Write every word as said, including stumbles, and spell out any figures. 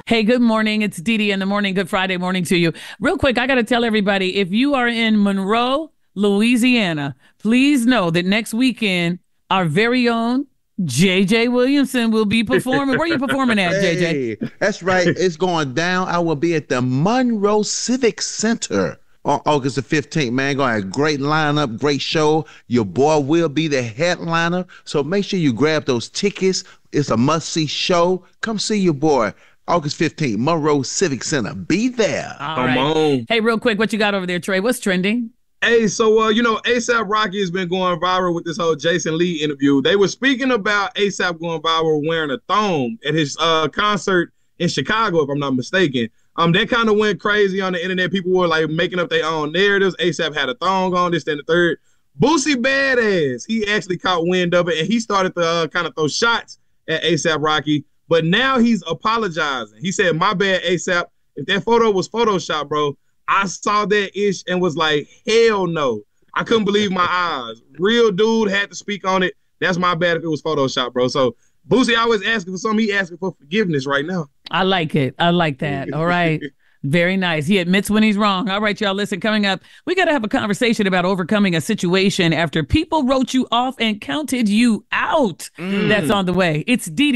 Hey, good morning. It's Dee Dee in the morning. Good Friday morning to you. Real quick, I got to tell everybody, if you are in Monroe, Louisiana, please know that next weekend, our very own J J Williamson will be performing. Where are you performing at, J J? Hey, that's right. It's going down. I will be at the Monroe Civic Center on August the fifteenth, man. Gonna have a great lineup, great show. Your boy will be the headliner. So make sure you grab those tickets. It's a must-see show. Come see your boy. August fifteenth, Monroe Civic Center. Be there. All Come right. on. Hey, real quick, what you got over there, Trey? What's trending? Hey, so uh, you know, ASAP Rocky has been going viral with this whole Jason Lee interview. They were speaking about ASAP going viral wearing a thong at his uh, concert in Chicago, if I'm not mistaken. Um, that kind of went crazy on the internet. People were like making up their own narratives. ASAP had a thong on, this, and the third. Boosie Badass, he actually caught wind of it, and he started to uh, kind of throw shots at ASAP Rocky. But now he's apologizing. He said, "My bad, ASAP. If that photo was Photoshop, bro, I saw that ish and was like, hell no. I couldn't believe my eyes. Real dude had to speak on it. That's my bad if it was Photoshop, bro." So Boosie always asking for something. He asking for forgiveness right now. I like it. I like that. All right. Very nice. He admits when he's wrong. All right, y'all, listen, coming up, we got to have a conversation about overcoming a situation after people wrote you off and counted you out. Mm. That's on the way. It's Dee Dee.